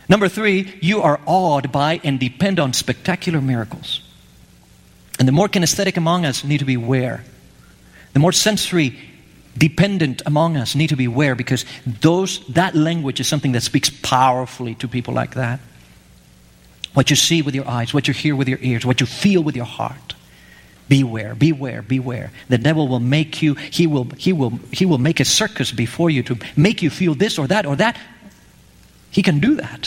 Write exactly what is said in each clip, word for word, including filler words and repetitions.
Number three, you are awed by and depend on spectacular miracles. And the more kinesthetic among us need to be aware. The more sensory dependent among us need to be aware, because those that language is something that speaks powerfully to people like that. What you see with your eyes, what you hear with your ears, what you feel with your heart. Beware, beware, beware. The devil will make you, he will, he will, he will make a circus before you to make you feel this or that or that. He can do that.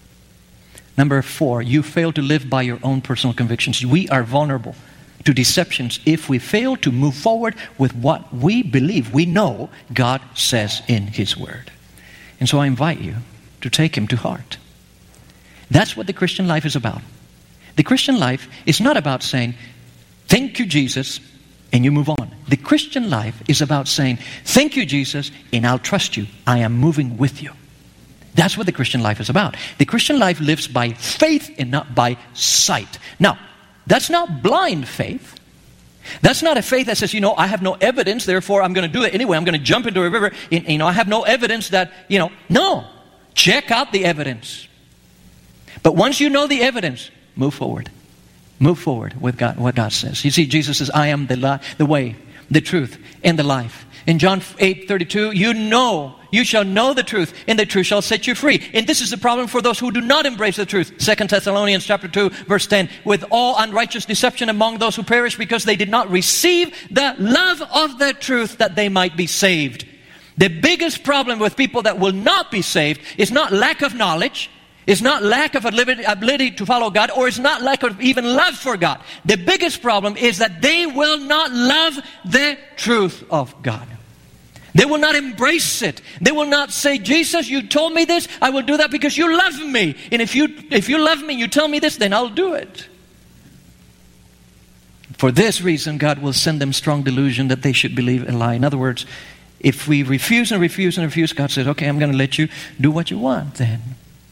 Number four, you fail to live by your own personal convictions. We are vulnerable to deceptions if we fail to move forward with what we believe, we know God says in His Word. And so I invite you to take Him to heart. That's what the Christian life is about. The Christian life is not about saying, thank you, Jesus, and you move on. The Christian life is about saying, thank you, Jesus, and I'll trust you. I am moving with you. That's what the Christian life is about. The Christian life lives by faith and not by sight. Now, that's not blind faith. That's not a faith that says, you know, I have no evidence, therefore I'm going to do it anyway. I'm going to jump into a river. And, you know, I have no evidence that, you know, no. Check out the evidence. But once you know the evidence, move forward. Move forward with God, what God says. You see, Jesus says, I am the, li- the way, the truth, and the life. In John eight thirty-two, you know, you shall know the truth, and the truth shall set you free. And this is the problem for those who do not embrace the truth. Second Thessalonians chapter two, verse ten, with all unrighteous deception among those who perish, because they did not receive the love of the truth, that they might be saved. The biggest problem with people that will not be saved is not lack of knowledge, it's not lack of ability to follow God, or it's not lack of even love for God. The biggest problem is that they will not love the truth of God. They will not embrace it. They will not say, Jesus, you told me this, I will do that because you love me. And if you if you love me, you tell me this, then I'll do it. For this reason, God will send them strong delusion that they should believe a lie. In other words, if we refuse and refuse and refuse, God says, okay, I'm going to let you do what you want then.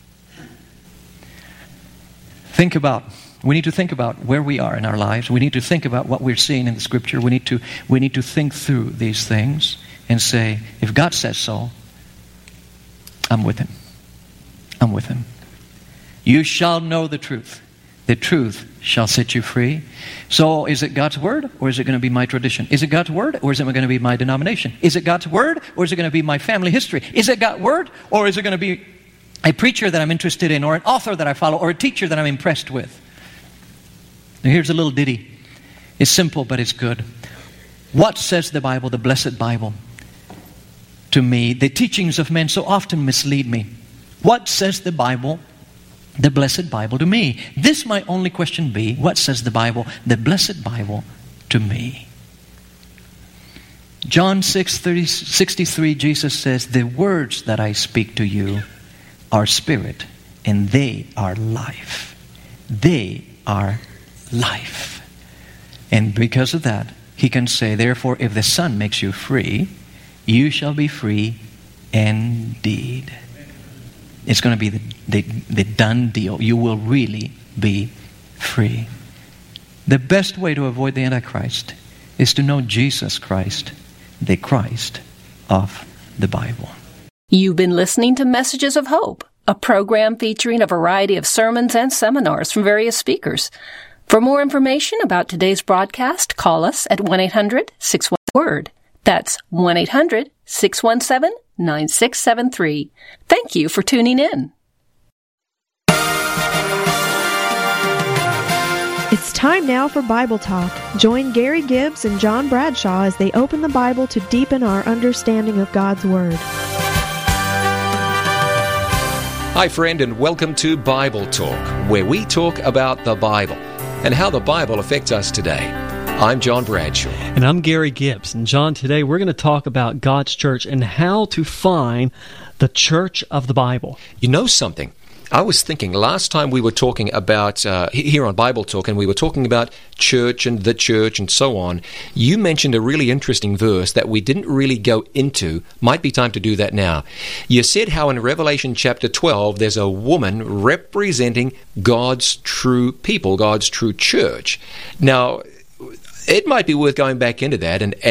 Think about, we need to think about where we are in our lives. We need to think about what we're seeing in the Scripture. We need to, we need to think through these things and say, if God says so, I'm with Him. I'm with Him. You shall know the truth. The truth shall set you free. So is it God's Word, or is it going to be my tradition? Is it God's Word, or is it going to be my denomination? Is it God's Word, or is it going to be my family history? Is it God's Word, or is it going to be a preacher that I'm interested in, or an author that I follow, or a teacher that I'm impressed with? Now here's a little ditty. It's simple, but it's good. What says the Bible, the blessed Bible, to me? The teachings of men so often mislead me. What says the Bible, the blessed Bible, to me? This my only question be, what says the Bible, the blessed Bible, to me? John six sixty-three, Jesus says, the words that I speak to you are spirit, and they are life. They are life. And because of that, He can say, therefore, if the Son makes you free, you shall be free indeed. It's going to be the, the, the done deal. You will really be free. The best way to avoid the Antichrist is to know Jesus Christ, the Christ of the Bible. You've been listening to Messages of Hope, a program featuring a variety of sermons and seminars from various speakers. For more information about today's broadcast, call us at one eight hundred six one seven word. That's one eight hundred six one seven nine six seven three. Thank you for tuning in. It's time now for Bible Talk. Join Gary Gibbs and John Bradshaw as they open the Bible to deepen our understanding of God's Word. Hi, friend, and welcome to Bible Talk, where we talk about the Bible and how the Bible affects us today. I'm John Bradshaw. And I'm Gary Gibbs. And John, today we're going to talk about God's church and how to find the church of the Bible. You know something? I was thinking last time we were talking about, uh, here on Bible Talk, and we were talking about church and the church and so on, you mentioned a really interesting verse that we didn't really go into. Might be time to do that now. You said how in Revelation chapter twelve, there's a woman representing God's true people, God's true church. Now, it might be worth going back into that and, and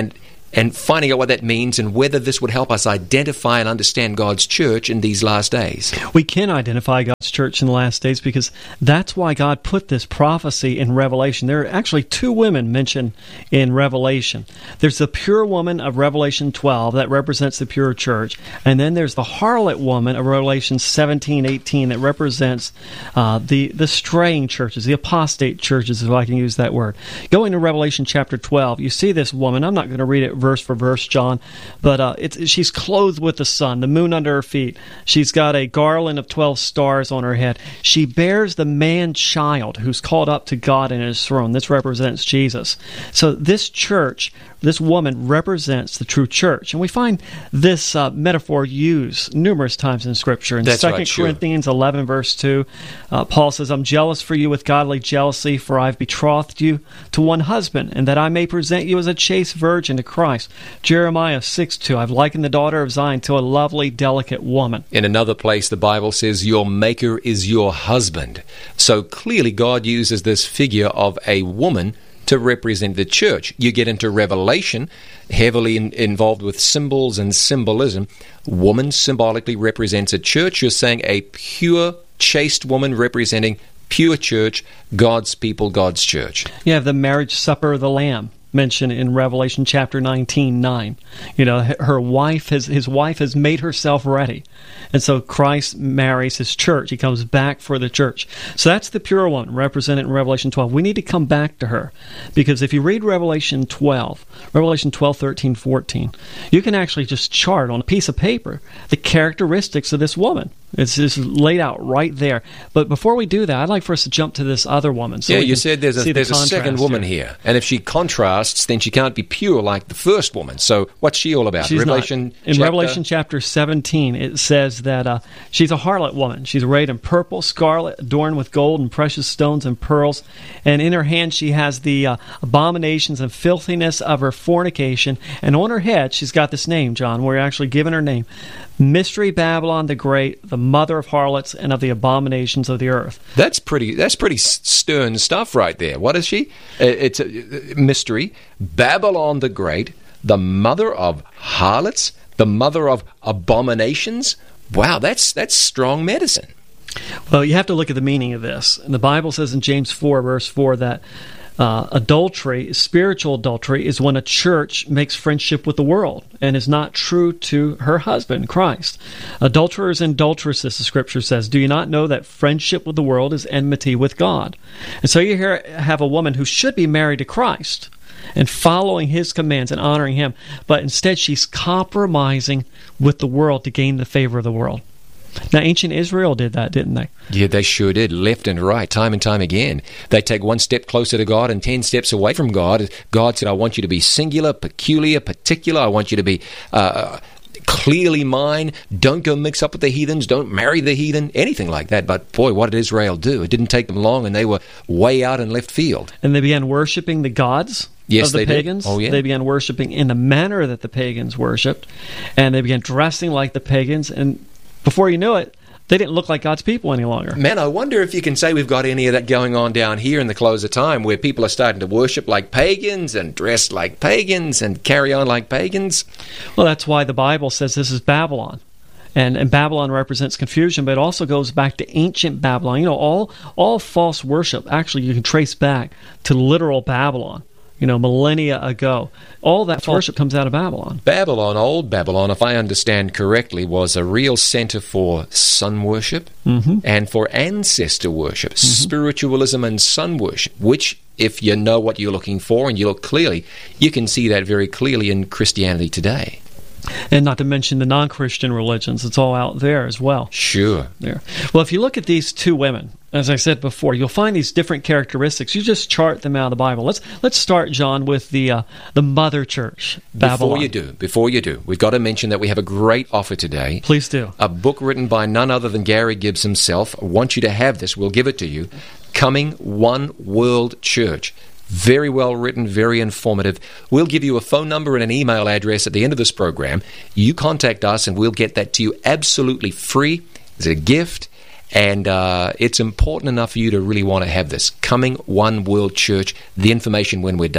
and finding out what that means and whether this would help us identify and understand God's church in these last days. We can identify God's church in the last days because that's why God put this prophecy in Revelation. There are actually two women mentioned in Revelation. There's the pure woman of Revelation twelve that represents the pure church, and then there's the harlot woman of Revelation seventeen, eighteen that represents uh, the, the straying churches, the apostate churches, if I can use that word. Going to Revelation chapter twelve, you see this woman. I'm not going to read it verse for verse, John, but uh, it's, she's clothed with the sun, the moon under her feet. She's got a garland of twelve stars on her head. She bears the man-child who's called up to God in his throne. This represents Jesus. So this church, this woman represents the true church. And we find this uh, metaphor used numerous times in Scripture. In That's Second right, sure. Corinthians eleven, verse two, uh, Paul says, I'm jealous for you with godly jealousy, for I've betrothed you to one husband, and that I may present you as a chaste virgin to Christ. Jeremiah six two, I've likened the daughter of Zion to a lovely, delicate woman. In another place, the Bible says, your maker is your husband. So clearly God uses this figure of a woman to represent the church. You get into Revelation, heavily in, involved with symbols and symbolism. Woman symbolically represents a church. You're saying a pure, chaste woman representing pure church, God's people, God's church. You have the marriage supper of the Lamb mentioned in Revelation chapter nineteen, nine. You know, her wife has his wife has made herself ready. And so Christ marries his church. He comes back for the church. So that's the pure one represented in Revelation twelve. We need to come back to her. Because if you read Revelation twelve, Revelation twelve, thirteen, fourteen, you can actually just chart on a piece of paper the characteristics of this woman. It's just laid out right there. But before we do that, I'd like for us to jump to this other woman. So yeah, we you can said there's a, see the there's a second woman here. here. And if she contrasts, then she can't be pure like the first woman. So what's she all about? She's Revelation not. In chapter? Revelation chapter seventeen, it says that uh, she's a harlot woman. She's arrayed in purple, scarlet, adorned with gold and precious stones and pearls. And in her hand she has the uh, abominations and filthiness of her fornication. And on her head she's got this name, John. We're actually given her name. Mystery Babylon the Great, the mother of harlots and of the abominations of the earth. That's pretty That's pretty stern stuff right there. What is she? It's a mystery. Babylon the Great, the mother of harlots, the mother of abominations. Wow, that's that's strong medicine. Well, you have to look at the meaning of this. And the Bible says in James four, verse four, that uh, adultery, spiritual adultery, is when a church makes friendship with the world and is not true to her husband, Christ. Adulterers and adulteresses, the Scripture says, do you not know that friendship with the world is enmity with God? And so you here have a woman who should be married to Christ and following his commands and honoring him, but instead she's compromising with the world to gain the favor of the world. Now, ancient Israel did that, didn't they? Yeah, they sure did, left and right, time and time again. They take one step closer to God and ten steps away from God. God said, I want you to be singular, peculiar, particular. I want you to be uh, clearly mine. Don't go mix up with the heathens. Don't marry the heathen, anything like that. But boy, what did Israel do? It didn't take them long, and they were way out in left field. And they began worshiping the gods yes, of the they pagans. Did. Oh, yeah. They began worshiping in the manner that the pagans worshipped, and they began dressing like the pagans, and before you knew it, they didn't look like God's people any longer. Man, I wonder if you can say we've got any of that going on down here in the close of time, where people are starting to worship like pagans and dress like pagans and carry on like pagans. Well, that's why the Bible says this is Babylon. And, and Babylon represents confusion, but it also goes back to ancient Babylon. You know, all, all false worship, actually, you can trace back to literal Babylon. You know, millennia ago. All that worship comes out of Babylon. Babylon, old Babylon, if I understand correctly, was a real center for sun worship mm-hmm. and for ancestor worship, mm-hmm. spiritualism and sun worship, which, if you know what you're looking for and you look clearly, you can see that very clearly in Christianity today. And not to mention the non-Christian religions. It's all out there as well. Sure. There. Well, if you look at these two women, as I said before, you'll find these different characteristics. You just chart them out of the Bible. Let's let's start, John, with the uh, the mother church, Babylon. Before you do, before you do, we've got to mention that we have a great offer today. Please do. A book written by none other than Gary Gibbs himself. I want you to have this. We'll give it to you. Coming One World Church. Very well written, very informative. We'll give you a phone number and an email address at the end of this program. You contact us and we'll get that to you absolutely free. It's a gift, and uh, it's important enough for you to really want to have this. Coming One World Church, the information when we're done.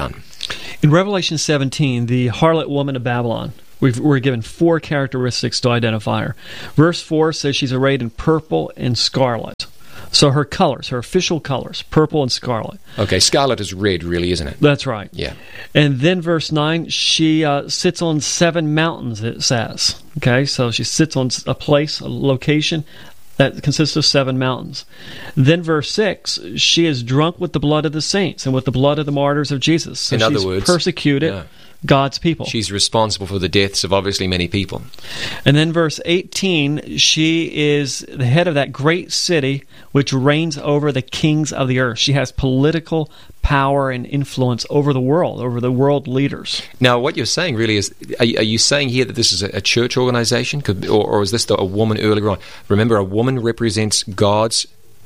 In Revelation seventeen, the harlot woman of Babylon, we've, we're given four characteristics to identify her. Verse four says she's arrayed in purple and scarlet. So her colors, her official colors, purple and scarlet. Okay, scarlet is red, really, isn't it? That's right. Yeah. And then verse nine, she uh, sits on seven mountains, it says. Okay, so she sits on a place, a location that consists of seven mountains. Then verse six, she is drunk with the blood of the saints and with the blood of the martyrs of Jesus. So In she's other words, persecuted yeah. God's people. She's responsible for the deaths of obviously many people. And then verse eighteen, she is the head of that great city which reigns over the kings of the earth. She has political power and influence over the world, over the world leaders. Now, what you're saying really is, are you, are you saying here that this is a, a church organization? Could, or, or is this the, a woman earlier on? Remember, a woman represents God's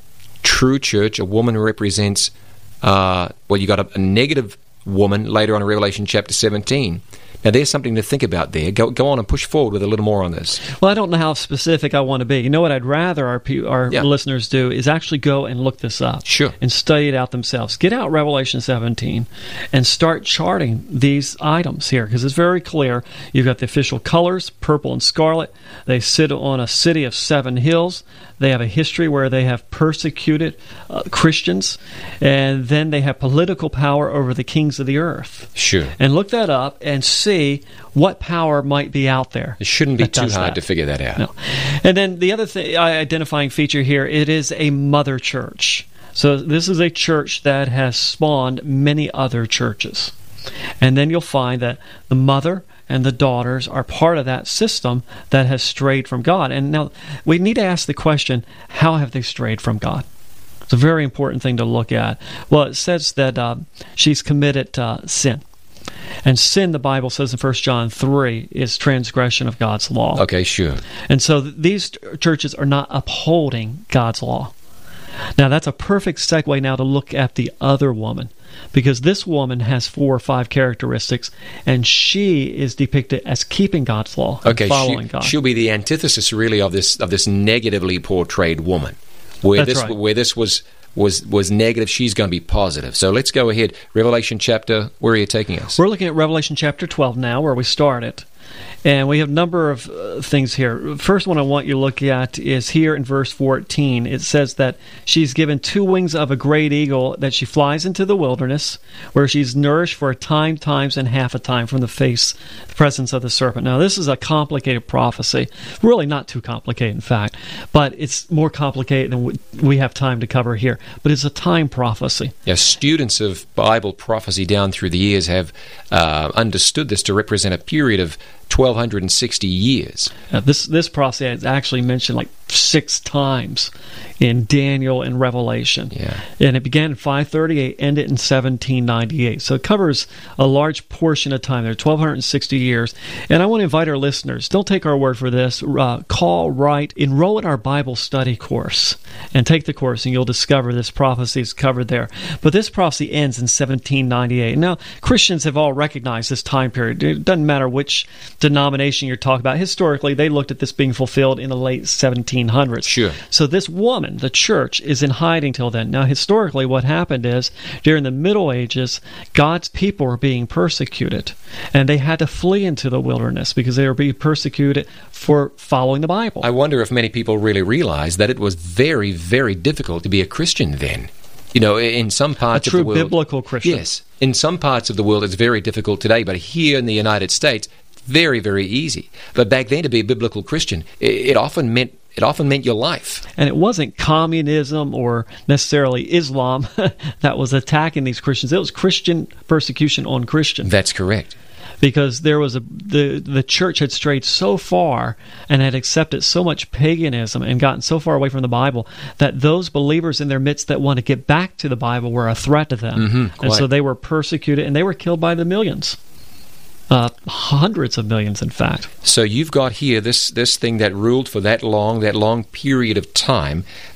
true church. A woman represents, uh, well, you got a, a negative woman later on in Revelation chapter seventeen. Now, there's something to think about there. Go go on and push forward with a little more on this. Well, I don't know how specific I want to be. You know what I'd rather our pe- our Yeah. listeners do is actually go and look this up. Sure. And study it out themselves. Get out Revelation seventeen and start charting these items here, because it's very clear. You've got the official colors, purple and scarlet. They sit on a city of seven hills. They have a history where they have persecuted uh, Christians, and then they have political power over the kings of the earth. Sure. And look that up and see what power might be out there. It shouldn't be that too does hard that. to figure that out. No. And then the other thing, identifying feature here, it is a mother church. So this is a church that has spawned many other churches. And then you'll find that the mother and the daughters are part of that system that has strayed from God. And now we need to ask the question, how have they strayed from God? It's a very important thing to look at. Well, it says that uh, she's committed uh, sin. And sin, the Bible says in First John three, is transgression of God's law. Okay, sure. And so th- these churches are not upholding God's law. Now, that's a perfect segue now to look at the other woman, because this woman has four or five characteristics, and she is depicted as keeping God's law and Okay, following she, God. she'll be the antithesis, really, of this of this negatively portrayed woman, where That's this right. where this was was was negative. She's going to be positive. So let's go ahead. Revelation chapter. Where are you taking us? We're looking at Revelation chapter twelve now, where we started. And we have a number of uh, things here. First one I want you to look at is here in verse fourteen. It says that she's given two wings of a great eagle, that she flies into the wilderness, where she's nourished for a time, times, and half a time from the face, the presence of the serpent. Now, this is a complicated prophecy. Really not too complicated, in fact, but it's more complicated than we have time to cover here. But it's a time prophecy. Yeah, students of Bible prophecy down through the years have uh, understood this to represent a period of twelve sixty years. Uh, this this prophecy is actually mentioned like six times in Daniel and Revelation. Yeah. And it began in five thirty-eight, ended in seventeen ninety-eight. So it covers a large portion of time there, twelve sixty years. And I want to invite our listeners, don't take our word for this, uh, call, write, enroll in our Bible study course, and take the course, and you'll discover this prophecy is covered there. But this prophecy ends in seventeen ninety-eight. Now, Christians have all recognized this time period. It doesn't matter which denomination you're talking about. Historically, they looked at this being fulfilled in the late seventeen hundreds. Sure. So this woman, the church, is in hiding till then. Now, historically, what happened is, during the Middle Ages, God's people were being persecuted, and they had to flee into the wilderness because they were being persecuted for following the Bible. I wonder if many people really realize that it was very, very difficult to be a Christian then. You know, in some parts A true of the world, biblical Christian. Yes, in some parts of the world, it's very difficult today. But here in the United States, very, very easy. But back then, to be a biblical Christian, it, it often meant it often meant your life. And it wasn't communism or necessarily Islam that was attacking these Christians. It was Christian persecution on Christians. That's correct. Because there was a the the church had strayed so far and had accepted so much paganism and gotten so far away from the Bible that those believers in their midst that want to get back to the Bible were a threat to them. Mm-hmm, and so they were persecuted, and they were killed by the millions. Uh, hundreds of millions, in fact. So you've got here this this thing that ruled for that long, that long period of time.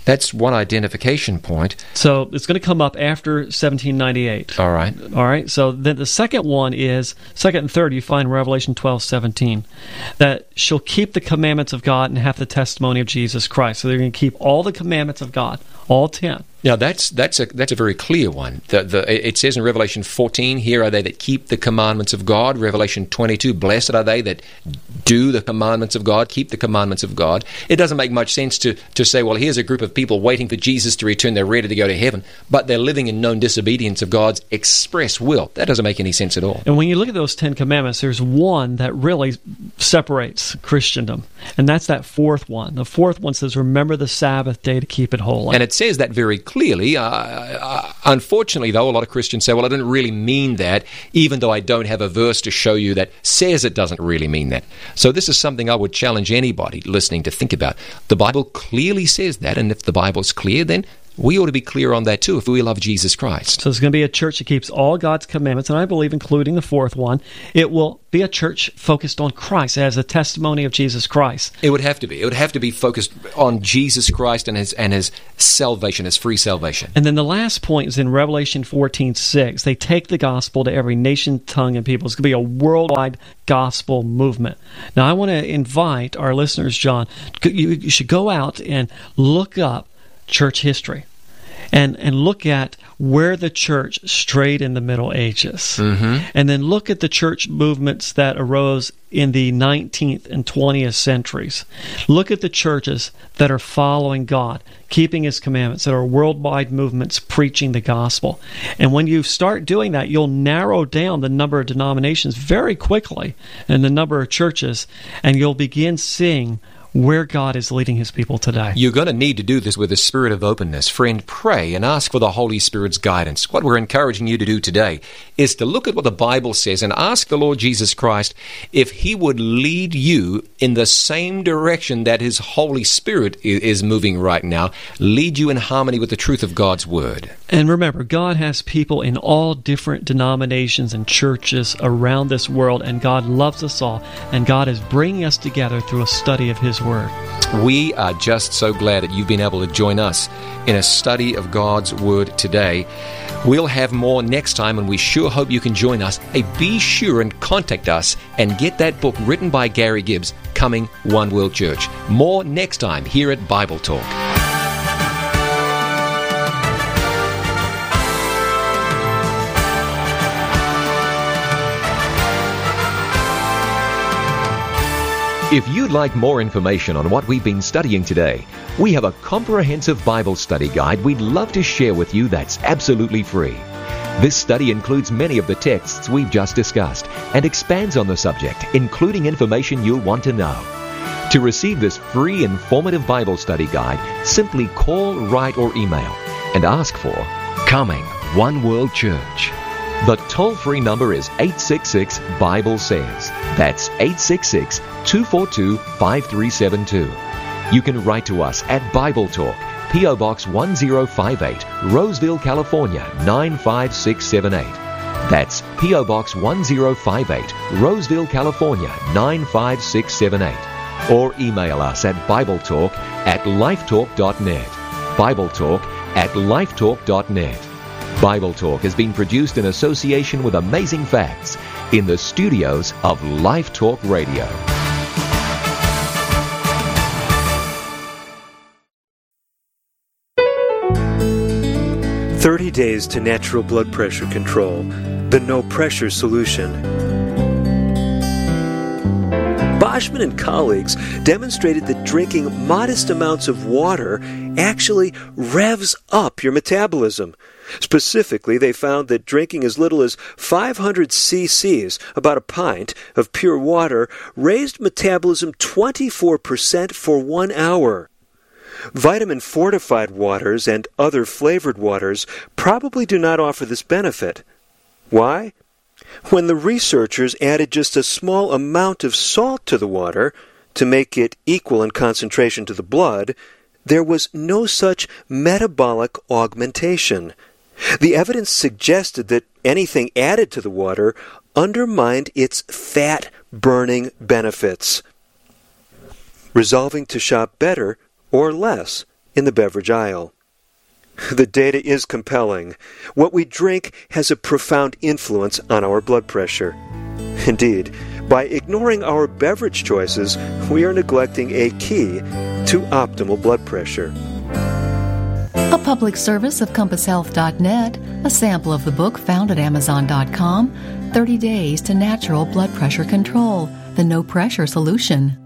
That's one identification point. So it's going to come up after seventeen ninety-eight. All right. All right. So then the second one is, second and third, you find Revelation twelve seventeen, that she'll keep the commandments of God and have the testimony of Jesus Christ. So they're going to keep all the commandments of God, all ten. Now that's that's a that's a very clear one. The, the, it says in Revelation fourteen, "Here are they that keep the commandments of God." Revelation twenty-two, "Blessed are they that do the commandments of God, keep the commandments of God." It doesn't make much sense to, to say, well, here's a group of people waiting for Jesus to return. They're ready to go to heaven, but they're living in known disobedience of God's express will. That doesn't make any sense at all. And when you look at those Ten Commandments, there's one that really separates Christendom, and that's that fourth one. The fourth one says, "Remember the Sabbath day to keep it holy." And it says that very clearly. Uh, uh, unfortunately, though, a lot of Christians say, well, I didn't really mean that, even though I don't have a verse to show you that says it doesn't really mean that. So this is something I would challenge anybody listening to think about. The Bible clearly says that, and if the Bible's clear, then we ought to be clear on that too if we love Jesus Christ. So it's going to be a church that keeps all God's commandments, and I believe including the fourth one. It will be a church focused on Christ as a testimony of Jesus Christ. It would have to be. It would have to be focused on Jesus Christ and his and his salvation, his free salvation. And then the last point is in Revelation fourteen six. They take the gospel to every nation, tongue, and people. It's going to be a worldwide gospel movement. Now I want to invite our listeners, John, you should go out and look up church history and and look at where the church strayed in the Middle Ages. Mm-hmm. And then look at the church movements that arose in the nineteenth and twentieth centuries. Look at the churches that are following God, keeping His commandments, that are worldwide movements preaching the gospel. And when you start doing that, you'll narrow down the number of denominations very quickly and the number of churches, and you'll begin seeing where God is leading His people today. You're going to need to do this with a spirit of openness. Friend, pray and ask for the Holy Spirit's guidance. What we're encouraging you to do today is to look at what the Bible says and ask the Lord Jesus Christ if He would lead you in the same direction that His Holy Spirit is moving right now, lead you in harmony with the truth of God's Word. And remember, God has people in all different denominations and churches around this world, and God loves us all, and God is bringing us together through a study of His Word. We are just so glad that you've been able to join us in a study of God's Word today. We'll have more next time, and we sure hope you can join us. Hey, be sure and contact us and get that book written by Gary Gibbs, Coming One World Church. More next time here at Bible Talk. If you'd like more information on what we've been studying today, we have a comprehensive Bible study guide we'd love to share with you that's absolutely free. This study includes many of the texts we've just discussed and expands on the subject, including information you'll want to know. To receive this free, informative Bible study guide, simply call, write, or email and ask for Coming One World Church. The toll-free number is eight six six, Bible says. That's eight six six, two four two, five three seven two. You can write to us at Bible Talk, P O Box one zero five eight, Roseville, California, nine five six seven eight. That's P O Box one zero five eight, Roseville, California, nine five six seven eight. Or email us at BibleTalk at lifetalk dot net. BibleTalk at lifetalk dot net. Bible Talk has been produced in association with Amazing Facts in the studios of Life Talk Radio. thirty days to natural blood pressure control. The no pressure solution. Boschman and colleagues demonstrated that drinking modest amounts of water actually revs up your metabolism. Specifically, they found that drinking as little as five hundred cc's, about a pint, of pure water raised metabolism twenty-four percent for one hour. Vitamin-fortified waters and other flavored waters probably do not offer this benefit. Why? When the researchers added just a small amount of salt to the water to make it equal in concentration to the blood, there was no such metabolic augmentation. The evidence suggested that anything added to the water undermined its fat-burning benefits. Resolving to shop better or less in the beverage aisle. The data is compelling. What we drink has a profound influence on our blood pressure. Indeed, by ignoring our beverage choices, we are neglecting a key to optimal blood pressure. A public service of compass health dot net, a sample of the book found at amazon dot com, thirty days to Natural Blood Pressure Control, the No Pressure Solution.